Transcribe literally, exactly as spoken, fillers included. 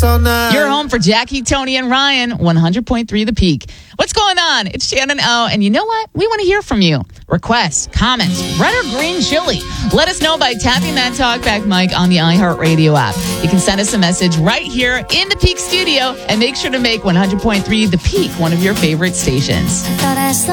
all night. You're home for Jackie, Tony, and Ryan, one hundred point three The Peak. What's going on? It's Shannon O. And you know what? We want to hear from you. Requests, comments, red or green chili. Let us know by tapping that talkback mic on the iHeartRadio app. You can send us a message right here in the Peak studio and make sure to make one hundred point three The Peak one of your favorite stations. I thought I